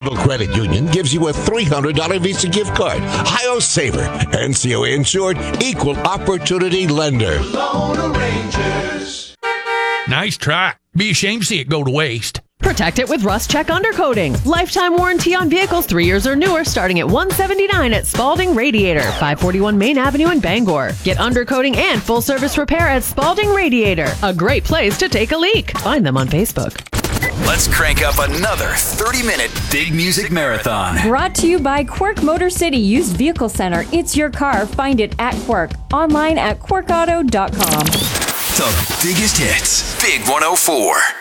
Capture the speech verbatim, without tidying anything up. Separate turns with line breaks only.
Mutual Credit Union gives you a three hundred dollars Visa gift card. Ohio Saver, N C O A insured, equal opportunity lender.
Lone Rangers.
Nice try. Be ashamed to see it go to waste.
Protect it with Rust Check Undercoating. Lifetime warranty on vehicles three years or newer starting at one hundred seventy-nine dollars at Spalding Radiator, five forty-one Main Avenue in Bangor. Get undercoating and full service repair at Spalding Radiator. A great place to take a leak. Find them on Facebook.
Let's crank up another thirty-minute Big Music Marathon.
Brought to you by Quirk Motor City Used Vehicle Center. It's your car. Find it at Quirk. Online at quirk auto dot com.
The biggest hits. Big one oh four.